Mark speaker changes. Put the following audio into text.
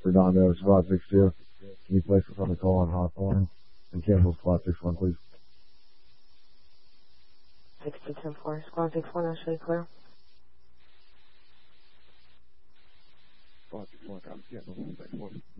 Speaker 1: Redondo, Squad 6-2. Can you place us on the call on Hawthorne? And cancel Squad 6-1, please.
Speaker 2: 6210-4, Squad 6-1, actually clear.
Speaker 1: Squad 6-1, copy, cancel, 6-1.